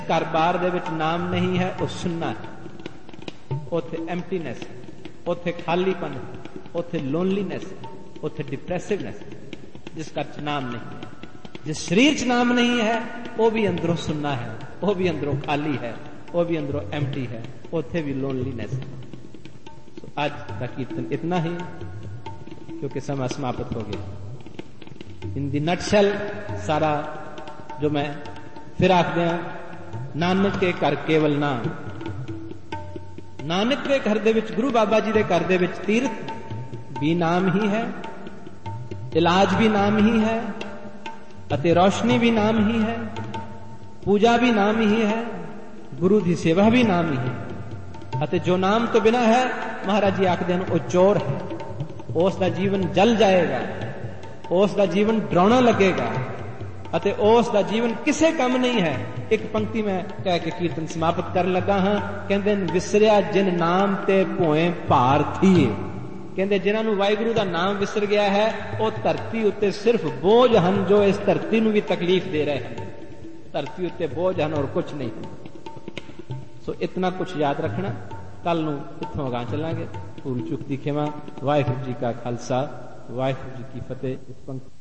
ਘਰ ਬਾਰ ਦੇ ਵਿੱਚ ਨਾਮ ਨਹੀਂ ਹੈ ਉਹ ਸੁੰਨਾ ਹੈ, ਉੱਥੇ ਐਮਪਟੀਨੈਸ, ਉੱਥੇ ਖਾਲੀਪਨ, ਉੱਥੇ ਲੋਨਲੀਨੈਸ, ਉੱਥੇ ਡਿਪਰੈਸਿਵਨੈਸ। ਜਿਸ ਘਰ ਚ ਨਾਮ ਨਹੀਂ ਹੈ, ਜਿਸ ਸਰੀਰ ਚ ਨਾਮ नहीं है, वो भी अंदरों सुन्ना है, वो भी अंदरों खाली है, वो भी अंदरों एम्प्टी है, उत्थे भी लोनलीनेस है। आज का कीर्तन इतना ही, क्योंकि समय समाप्त हो गया। इन दी नटशेल सारा जो मैं फिर आख दिया, नानक के घर केवल नाम। नानक के घर दे विच, गुरु बाबा जी दे घर दे विच तीर्थ भी नाम ही है, इलाज भी नाम ही है, अते रोशनी भी नाम ही है, पूजा भी नाम ही है, गुरु की सेवा भी नाम ही है। अते जो नाम तो बिना है, महाराज जी आखदे हैं, वो चोर है, उसका जीवन जल जाएगा, उसका जीवन डरावना लगेगा, अते उसका जीवन किसे कम नहीं है। एक पंक्ति में कह के कीर्तन समाप्त कर लगा हाँ, कहते विसरिया जिन नाम ते भोए भार थी। कहते जिन्हां नूं वाहिगुरू दा नाम विसर गया है, वो धरती उत्ते सिर्फ बोझ हन, जो इस धरती नूं भी तकलीफ दे रहे हैं। धरती उत्ते बोझ हन और कुछ नहीं। सो इतना कुछ याद रखना। कल नूं इत्थों अगां चलांगे। भूल चूक दी खिमा। वाहिगुरू जी का खालसा, वाहिगुरू जी की फतेह। इस पंक्ति